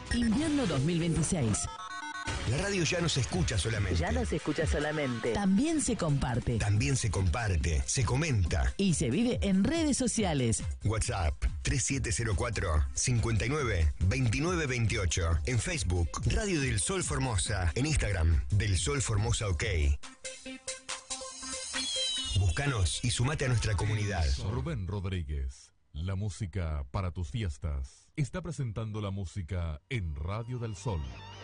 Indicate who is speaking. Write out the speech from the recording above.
Speaker 1: Invierno 2026.
Speaker 2: La radio ya no se escucha solamente.
Speaker 1: Ya no se escucha solamente. También se comparte.
Speaker 2: También se comparte, se comenta.
Speaker 1: Y se vive en redes sociales.
Speaker 2: WhatsApp 3704-592928. En Facebook, Radio del Sol Formosa. En Instagram, Del Sol Formosa OK. Búscanos y sumate a nuestra comunidad.
Speaker 3: Rubén Rodríguez, la música para tus fiestas. Está presentando la música en Radio del Sol.